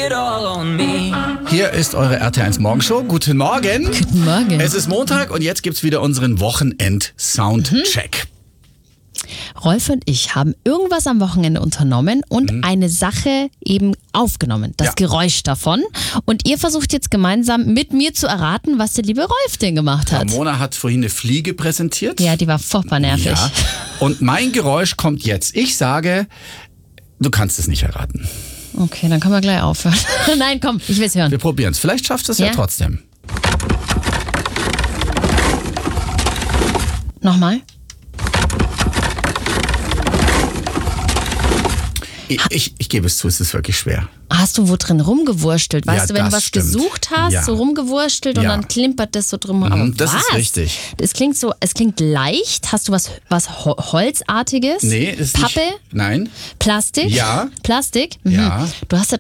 it all on me. Hier ist eure RT1 Morgenshow. Guten Morgen. Guten Morgen. Es ist Montag und jetzt gibt's wieder unseren Wochenend-Soundcheck. Rolf und ich haben irgendwas am Wochenende unternommen und eine Sache eben aufgenommen. Das Ja. Geräusch davon. Und ihr versucht jetzt gemeinsam mit mir zu erraten, was der liebe Rolf denn gemacht hat. Mona hat vorhin eine Fliege präsentiert. Ja, die war furchtbar nervig. Ja. Und mein Geräusch kommt jetzt. Ich sage, du kannst es nicht erraten. Okay, dann können wir gleich aufhören. Nein, komm, ich will es hören. Wir probieren es. Vielleicht schaffst du es ja Ja. trotzdem. Nochmal. Ich gebe es zu, es ist wirklich schwer. Hast du wo drin rumgewurstelt? Weißt Ja, du, wenn du das was stimmt. gesucht hast, Ja. so rumgewurstelt und Ja. dann klimpert das so drum. Aber Das was? ist richtig. Es klingt so, es klingt leicht. Hast du was Holzartiges? Nee, ist Pappe? nicht. Nein. Plastik? Ja. Plastik? Mhm. Ja. Du hast da